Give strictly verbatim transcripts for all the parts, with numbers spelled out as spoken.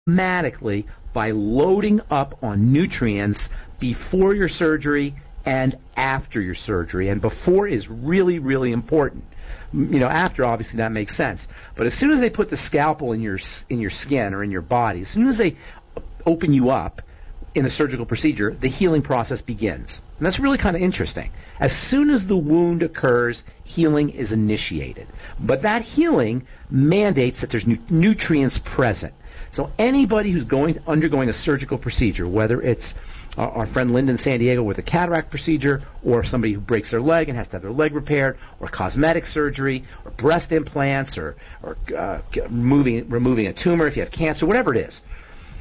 dramatically by loading up on nutrients before your surgery and after your surgery. And before is really, really important. You know, after, obviously, that makes sense. But as soon as they put the scalpel in your in your skin or in your body, as soon as they open you up in a surgical procedure, the healing process begins. And that's really kind of interesting. As soon as the wound occurs, healing is initiated. But that healing mandates that there's nu- nutrients present. So anybody who's going undergoing a surgical procedure, whether it's uh, our friend Linda in San Diego with a cataract procedure, or somebody who breaks their leg and has to have their leg repaired, or cosmetic surgery, or breast implants, or, or uh, removing, removing a tumor if you have cancer, whatever it is,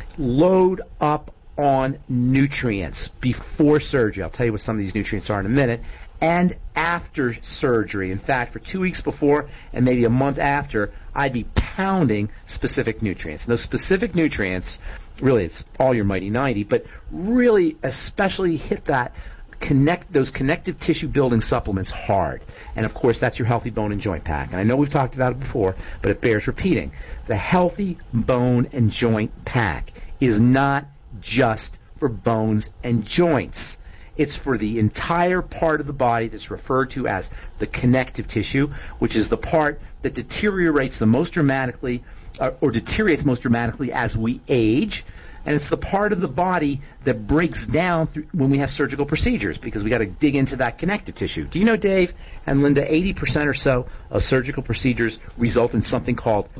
load up on nutrients before surgery. I'll tell you what some of these nutrients are in a minute. And after surgery. In fact, for two weeks before and maybe a month after, I'd be pounding specific nutrients. And those specific nutrients, really it's all your Mighty ninety, but really especially hit that connect those connective tissue building supplements hard. And of course that's your Healthy Bone and Joint Pack. And I know we've talked about it before, but it bears repeating. The Healthy Bone and Joint Pack is not just for bones and joints. It's for the entire part of the body that's referred to as the connective tissue, which is the part that deteriorates the most dramatically, uh, or deteriorates most dramatically as we age. And it's the part of the body that breaks down through, when we have surgical procedures, because we got to dig into that connective tissue. Do you know, Dave and Linda, eighty percent or so of surgical procedures result in something called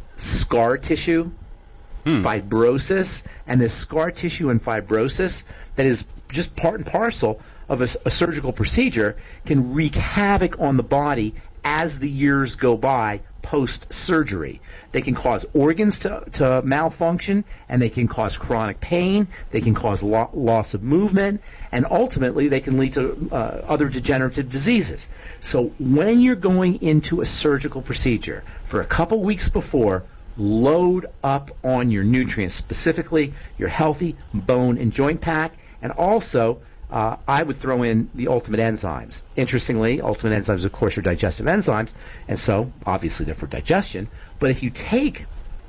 scar tissue? Hmm. Fibrosis, and this scar tissue and fibrosis that is just part and parcel of a, a surgical procedure can wreak havoc on the body as the years go by post-surgery. They can cause organs to, to malfunction, and they can cause chronic pain, they can cause lo- loss of movement, and ultimately they can lead to uh, other degenerative diseases. So when you're going into a surgical procedure, for a couple weeks before, load up on your nutrients, specifically your Healthy Bone and Joint Pack, and also uh, I would throw in the Ultimate Enzymes. Interestingly, Ultimate Enzymes, of course, are digestive enzymes, and so obviously they're for digestion. But if you take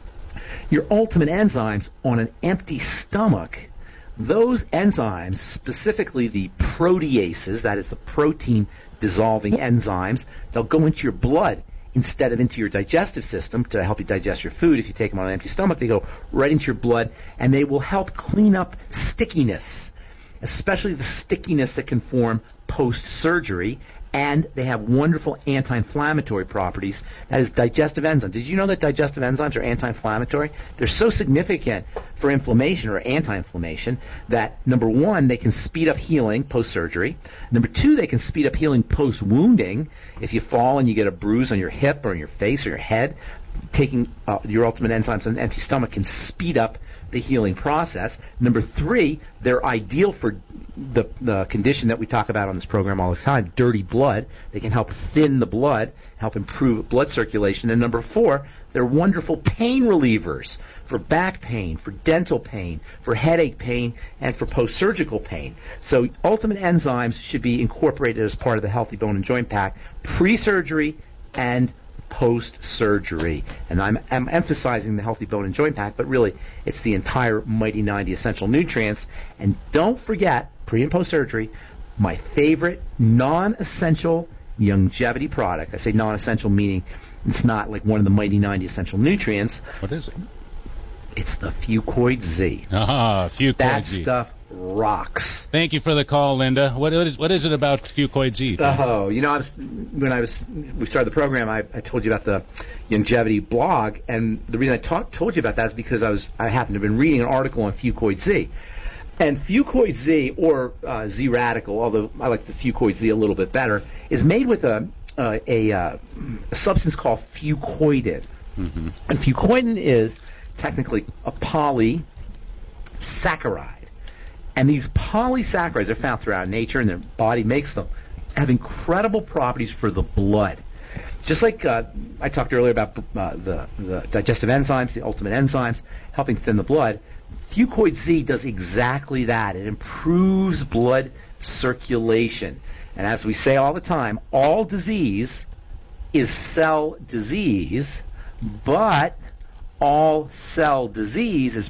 your Ultimate Enzymes on an empty stomach, those enzymes, specifically the proteases, that is the protein dissolving enzymes, they'll go into your blood instead of into your digestive system to help you digest your food. If you take them on an empty stomach, they go right into your blood, and they will help clean up stickiness, especially the stickiness that can form post-surgery, and they have wonderful anti-inflammatory properties. That is digestive enzymes. Did you know that digestive enzymes are anti-inflammatory? They're so significant for inflammation or anti-inflammation that, number one, they can speed up healing post-surgery. Number two, they can speed up healing post-wounding. If you fall and you get a bruise on your hip or on your face or your head, taking uh, your Ultimate Enzymes on an empty stomach can speed up the healing process. Number three, they're ideal for the, the condition that we talk about on this program all the time, dirty blood. They can help thin the blood, help improve blood circulation. And number four, they're wonderful pain relievers for back pain, for dental pain, for headache pain, and for post-surgical pain. So Ultimate Enzymes should be incorporated as part of the Healthy Bone and Joint Pack pre-surgery and post-surgery. And I'm, I'm emphasizing the Healthy Bone and Joint Pack, but really it's the entire Mighty ninety essential nutrients. And don't forget, pre and post-surgery, my favorite non-essential longevity product. I say non-essential meaning it's not like one of the Mighty ninety essential nutrients. What is it? It's the Fucoid Z. Ah, Fucoid that Z. That stuff rocks. Thank you for the call, Linda. What is what is it about Fucoid Z? Oh, you know, I was, when I was we started the program, I, I told you about the longevity blog, and the reason I talk, told you about that is because I was I happened to have been reading an article on Fucoid Z. And Fucoid Z, or uh, Z Radical, although I like the Fucoid Z a little bit better, is made with a uh, a, uh, a substance called fucoidin. Mm-hmm. And fucoidin is technically a polysaccharide. And these polysaccharides are found throughout nature, and the body makes them, have incredible properties for the blood. Just like uh, I talked earlier about uh, the, the digestive enzymes, the Ultimate Enzymes, helping thin the blood, Fucoid Z does exactly that. It improves blood circulation. And as we say all the time, all disease is cell disease, but all cell disease is